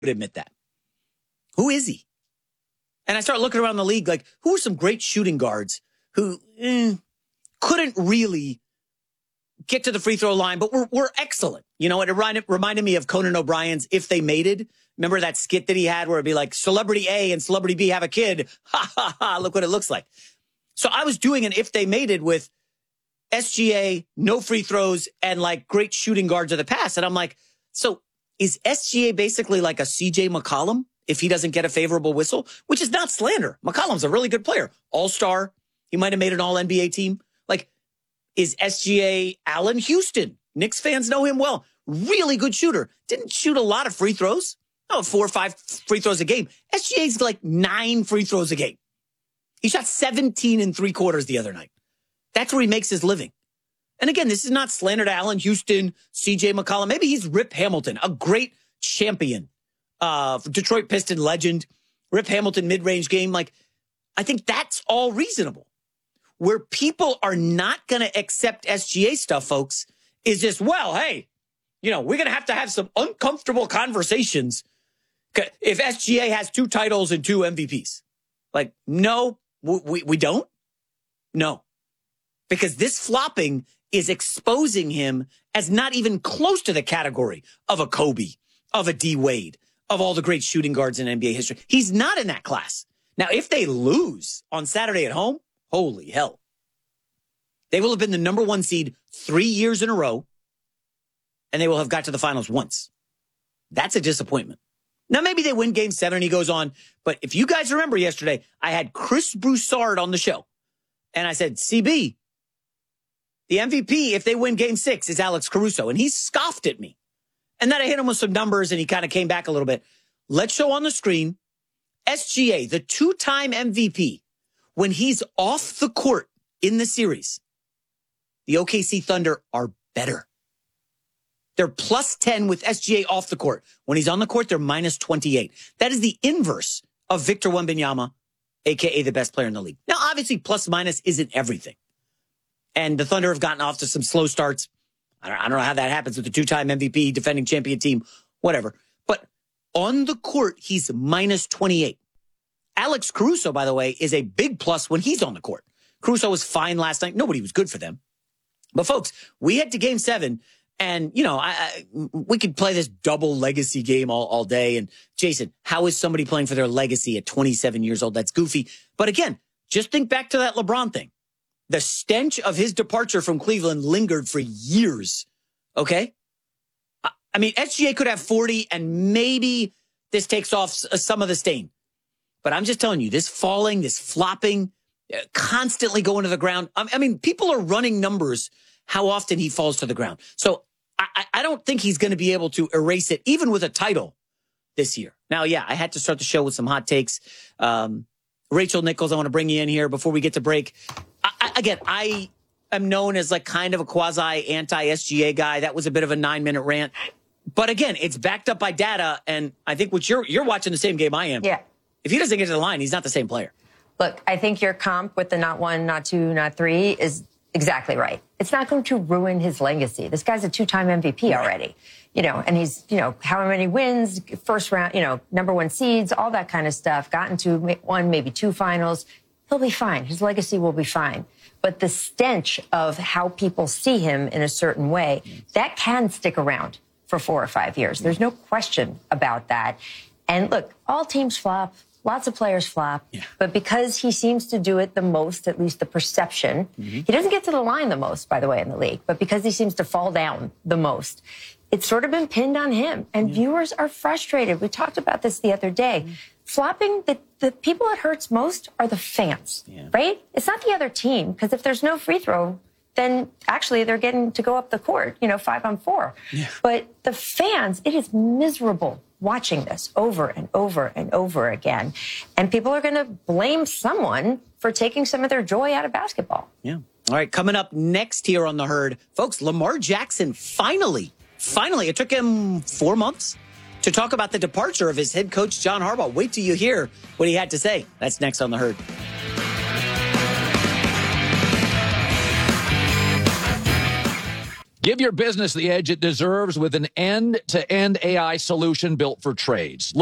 admit that. Who is he? And I start looking around the league like, who are some great shooting guards who couldn't really get to the free throw line, but were excellent. You know, it reminded me of Conan O'Brien's If They Mated. Remember that skit that he had where it'd be like, Celebrity A and Celebrity B have a kid. Ha, ha, ha, look what it looks like. So I was doing an If They Mated with SGA, no free throws, and like great shooting guards of the past. And I'm like, so is SGA basically like a CJ McCollum if he doesn't get a favorable whistle? Which is not slander. McCollum's a really good player. All-star. He might have made an all-NBA team. Like, is SGA Allen Houston? Knicks fans know him well. Really good shooter. Didn't shoot a lot of free throws. No, 4 or 5 free throws a game. SGA's like 9 free throws a game. He shot 17 and 3/4 the other night. That's where he makes his living. And again, this is not slander to Allen Houston, CJ McCollum. Maybe he's Rip Hamilton, a great champion, Detroit Piston legend, Rip Hamilton mid-range game. Like, I think that's all reasonable. Where people are not going to accept SGA stuff, folks, is just, well, hey, you know, we're going to have some uncomfortable conversations if SGA has 2 titles and 2 MVPs. Like, no, we don't. No. Because this flopping is exposing him as not even close to the category of a Kobe, of a D Wade, of all the great shooting guards in NBA history. He's not in that class. Now, if they lose on Saturday at home, holy hell. They will have been the number 1 seed 3 years in a row, and they will have got to the finals once. That's a disappointment. Now, maybe they win game 7 and he goes on, but if you guys remember yesterday, I had Chris Broussard on the show, and I said, CB, the MVP, if they win game 6, is Alex Caruso, and he scoffed at me. And then I hit him with some numbers, and he kind of came back a little bit. Let's show on the screen, SGA, the 2-time MVP, when he's off the court in the series, the OKC Thunder are better. They're plus 10 with SGA off the court. When he's on the court, they're minus 28. That is the inverse of Victor Wembanyama, a.k.a. the best player in the league. Now, obviously, plus minus isn't everything. And the Thunder have gotten off to some slow starts. I don't know how that happens with the 2-time MVP, defending champion team, whatever. But on the court, he's minus 28. Alex Caruso, by the way, is a big plus when he's on the court. Caruso was fine last night. Nobody was good for them. But folks, we head to game 7, and, you know, we could play this double legacy game all day. And Jason, how is somebody playing for their legacy at 27 years old? That's goofy. But again, just think back to that LeBron thing. The stench of his departure from Cleveland lingered for years. Okay? I mean, SGA could have 40, and maybe this takes off some of the stain. But I'm just telling you, this falling, this flopping, constantly going to the ground. I mean, people are running numbers how often he falls to the ground. So I don't think he's going to be able to erase it, even with a title this year. Now, yeah, I had to start the show with some hot takes. Rachel Nichols, I want to bring you in here before we get to break. I am known as like kind of a quasi anti-SGA guy. That was a bit of a 9-minute rant. But again, it's backed up by data. And I think what you're watching the same game I am. Yeah. If he doesn't get to the line, he's not the same player. Look, I think your comp with the not 1, not 2, not 3 is exactly right. It's not going to ruin his legacy. This guy's a 2-time MVP already, you know, and he's, you know, how many wins, first round, you know, number 1 seeds, all that kind of stuff, gotten to 1, maybe 2 finals. He'll be fine. His legacy will be fine. But the stench of how people see him in a certain way, that can stick around for 4 or 5 years. There's no question about that. And look, all teams flop. Lots of players flop, but because he seems to do it the most, at least the perception, he doesn't get to the line the most, by the way, in the league, but because he seems to fall down the most, it's sort of been pinned on him. And viewers are frustrated. We talked about this the other day. Flopping, the people it hurts most are the fans, right? It's not the other team, because if there's no free throw, then actually they're getting to go up the court, you know, 5-on-4. Yeah. But the fans, it is miserable watching this over and over and over again. And people are going to blame someone for taking some of their joy out of basketball. Yeah. All right, coming up next here on The Herd, folks, Lamar Jackson finally, it took him 4 months to talk about the departure of his head coach, John Harbaugh. Wait till you hear what he had to say. That's next on The Herd. Give your business the edge it deserves with an end-to-end AI solution built for trades.